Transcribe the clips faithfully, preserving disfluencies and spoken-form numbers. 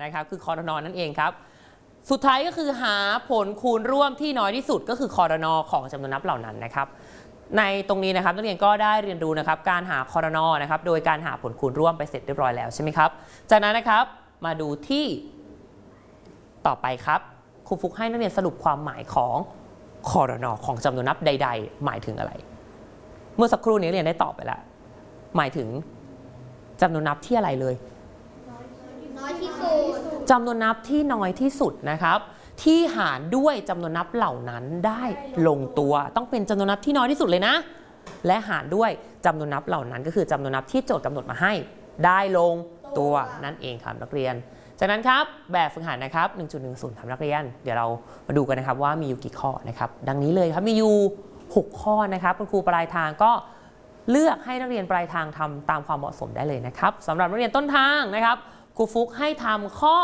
นะครับคือครน.นั่นเองครับสุดท้ายก็คือหาผลคูณร่วมที่น้อยที่สุดก็คือครน.ของจำนวนนับเหล่านั้นนะครับในตรงนี้นะครับนักเรียนก็ได้เรียนรู้นะครับการหาครน.นะครับโดยการหาผลคูณร่วมไปเสร็จเรียบร้อยแล้วใช่ไหมครับจากนั้นนะครับมาดูที่ต่อไปครับครูฟุกให้นักเรียนสรุปความหมายของครน.ของจำนวนนับใดๆหมายถึงอะไรเมื่อสักครู่นี้เรียนได้ตอบไปแล้วหมายถึงจำนวนนับที่อะไรเลยน้อยที่สุดจำนวนนับที่น้อยที่สุดนะครับที่หารด้วยจำนวนนับเหล่านั้นได้ลงตัวต้องเป็นจำนวนนับที่น้อยที่สุดเลยนะและหารด้วยจำนวนนับเหล่านั้นก็คือจำนวนนับที่โจทย์กำหนดมาให้ได้ลงตัวนั่นเองครับนักเรียนจากนั้นครับแบบฝึกหัดนะครับ หนึ่งจุดหนึ่งศูนย์ ครับนักเรียนเดี๋ยวเรามาดูกันนะครับว่ามีอยู่กี่ข้อนะครับดังนี้เลยครับมีอยู่หกข้อนะครับคุณครูปลายทางก็เลือกให้นักเรียนปลายทางทำตามความเหมาะสมได้เลยนะครับสำหรับนักเรียนต้นทางนะครับครูฟุกให้ทำข้อ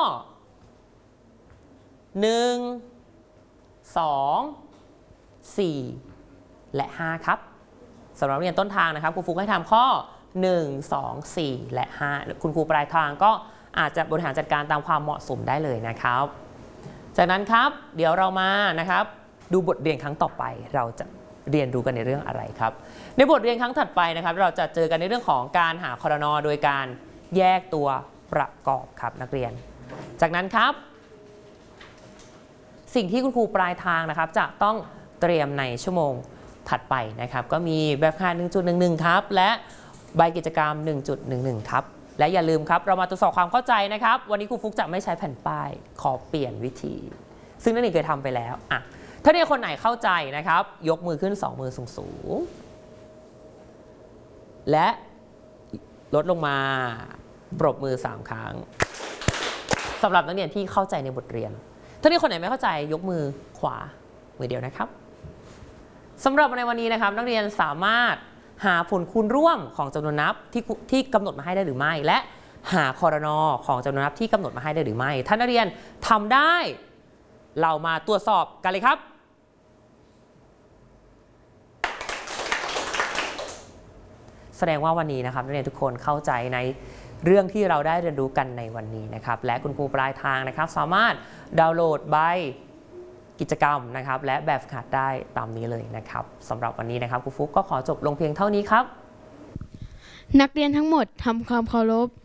หนึ่ง สอง สี่ และห้าครับสำหรับนักเรียนต้นทางนะครับครูฟุกให้ทำข้อหนึ่ง สอง สี่ และห้าคุณครูปลายทางก็อาจจะบริหารจัดการตามความเหมาะสมได้เลยนะครับจากนั้นครับเดี๋ยวเรามานะครับดูบทเรียนครั้งต่อไปเราจะเรียนรู้กันในเรื่องอะไรครับในบทเรียนครั้งถัดไปนะครับเราจะเจอกันในเรื่องของการหาครน.โดยการแยกตัวประกอบครับนักเรียนจากนั้นครับสิ่งที่คุณครูปลายทางนะครับจะต้องเตรียมในชั่วโมงถัดไปนะครับก็มีแบบค่า หนึ่งจุดหนึ่งหนึ่ง ครับและใบกิจกรรม หนึ่งจุดหนึ่งหนึ่ง ครับและอย่าลืมครับเรามาตรวจสอบความเข้าใจนะครับวันนี้ครูฟุกจะไม่ใช้แผ่นป้ายขอเปลี่ยนวิธีซึ่งนักเรียนเคยทำไปแล้วอ่ะถ้าเรียนคนไหนเข้าใจนะครับยกมือขึ้นสองมือสูงๆและลดลงมาปรบมือสามครั้งสำหรับนักเรียนที่เข้าใจในบทเรียนถ้าเรียนคนไหนไม่เข้าใจยกมือขวามือเดียวนะครับสำหรับในวันนี้นะครับนักเรียนสามารถหาผลคูณร่วมของจำนวนนับที่ที่กำหนดมาให้ได้หรือไม่และหาครน.ของจำนวนนับที่กำหนดมาให้ได้หรือไม่ถ้านักเรียนทำได้เรามาตรวจสอบกันเลยครับแสดงว่าวันนี้นะครับนักเรียนทุกคนเข้าใจในเรื่องที่เราได้เรียนรู้กันในวันนี้นะครับและคุณครูปลายทางนะครับสามารถดาวน์โหลดใบกิจกรรมนะครับและแบบฝึกหัดได้ตามนี้เลยนะครับสำหรับวันนี้นะครับครูฟุกก็ขอจบลงเพียงเท่านี้ครับนักเรียนทั้งหมดทำความเคารพ